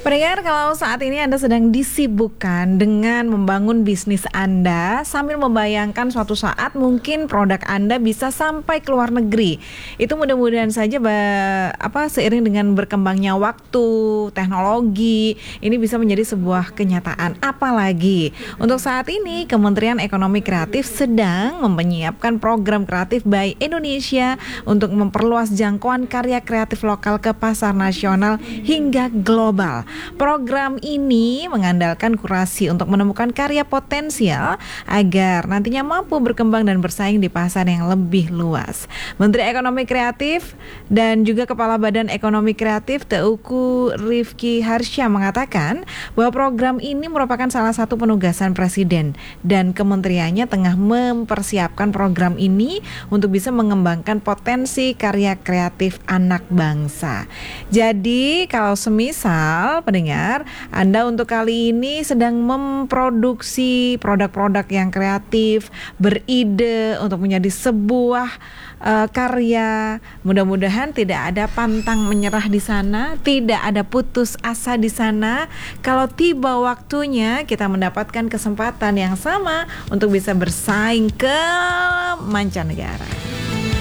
Pendengar, kalau saat ini Anda sedang disibukkan dengan membangun bisnis Anda sambil membayangkan suatu saat mungkin produk Anda bisa sampai ke luar negeri. Itu mudah-mudahan saja seiring dengan berkembangnya waktu, teknologi, ini bisa menjadi sebuah kenyataan. Apalagi untuk saat ini Kementerian Ekonomi Kreatif sedang menyiapkan program Kreatif by Indonesia untuk memperluas jangkauan karya kreatif lokal ke pasar nasional hingga global. Program ini mengandalkan kurasi untuk menemukan karya potensial agar nantinya mampu berkembang dan bersaing di pasar yang lebih luas. Menteri Ekonomi Kreatif dan juga Kepala Badan Ekonomi Kreatif Teuku Rifki Harsha mengatakan bahwa program ini merupakan salah satu penugasan Presiden dan kementeriannya tengah mempersiapkan program ini untuk bisa mengembangkan potensi karya kreatif anak bangsa. Jadi kalau semisal pendengar, Anda untuk kali ini sedang memproduksi produk-produk yang kreatif, beride untuk menjadi sebuah karya, mudah-mudahan tidak ada pantang menyerah di sana, tidak ada putus asa di sana. Kalau tiba waktunya kita mendapatkan kesempatan yang sama untuk bisa bersaing ke mancanegara.